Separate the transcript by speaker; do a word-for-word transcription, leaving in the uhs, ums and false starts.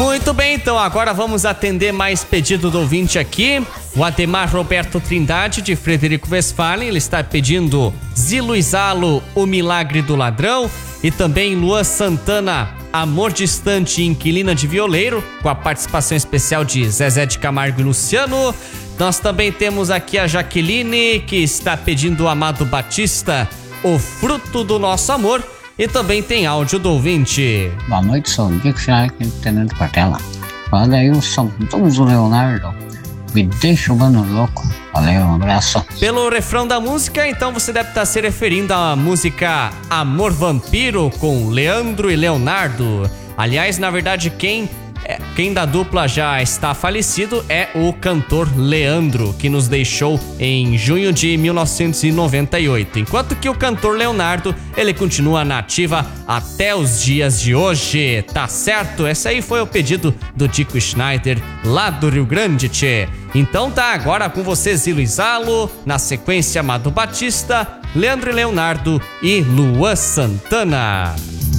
Speaker 1: Muito bem, então agora vamos atender mais pedido do ouvinte aqui. O Ademar Roberto Trindade, de Frederico Westphalen, ele está pedindo Zilo e Zalo, O Milagre do Ladrão. E também Luan Santana, Amor Distante, Inquilina de Violeiro, com a participação especial de Zezé de Camargo e Luciano. Nós também temos aqui a Jaqueline, que está pedindo o Amado Batista, O Fruto do Nosso Amor. E também tem áudio do ouvinte.
Speaker 2: Boa noite, sou o Diego Schneck, Tenente Portela. Fala aí o São Tomzo Leonardo. Me deixa o mano louco. Valeu, um abraço.
Speaker 1: Pelo refrão da música, então você deve estar se referindo à música Amor Vampiro com Leandro e Leonardo. Aliás, na verdade, quem, quem da dupla já está falecido é o cantor Leandro, que nos deixou em junho de mil novecentos e noventa e oito. Enquanto que o cantor Leonardo, ele continua na ativa até os dias de hoje. Tá certo? Esse aí foi o pedido do Dico Schneider, lá do Rio Grande, tchê. Então tá, agora com você, Zilo e Zalo, na sequência Amado Batista, Leandro e Leonardo e Luan Santana.